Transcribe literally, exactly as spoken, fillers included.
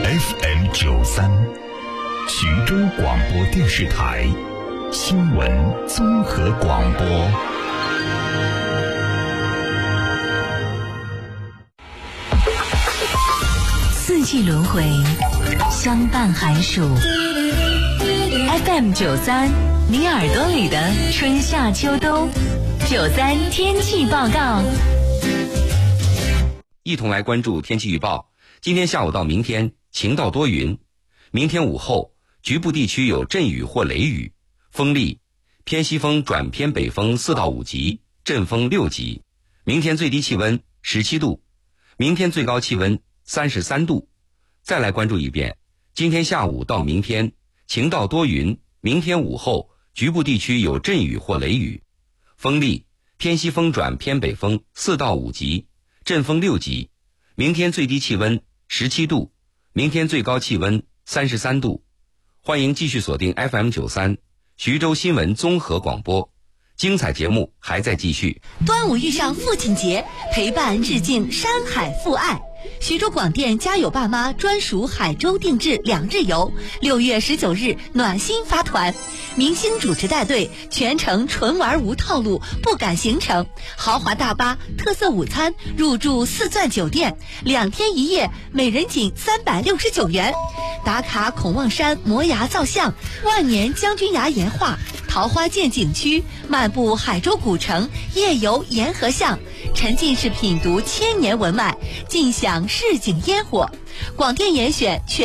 F M 九三，徐州广播电视台新闻综合广播。 四季轮回，相伴寒暑。F M 九三，你耳朵里的春夏秋冬。九三天气报告， 一同来关注天气预报。今天下午到明天晴到多云，明天午后局部地区有阵雨或雷雨，风力偏西风转偏北风四到五级，阵风六级。明天最低气温十七度，明天最高气温三十三度。再来关注一遍，今天下午到明天晴到多云，明天午后局部地区有阵雨或雷雨，风力偏西风转偏北风四到五级，阵风六级。明天最低气温十七度，明天最高气温三十三度。欢迎继续锁定 F M 九三徐州新闻综合广播，精彩节目还在继续。 端午遇上父亲节，陪伴致敬山海父爱。徐州广电家有爸妈专属海州定制两日游，六月十九日暖心发团，明星主持带队，全程纯玩无套路，不赶行程，豪华大巴、特色午餐，入住四钻酒店，两天一夜，每人仅三百六十九元。打卡孔望山摩崖造像、万年将军崖岩画、桃花涧景区，漫步海州古城，夜游沿河巷，沉浸式品读千年文脉，尽享市井烟火。广电严选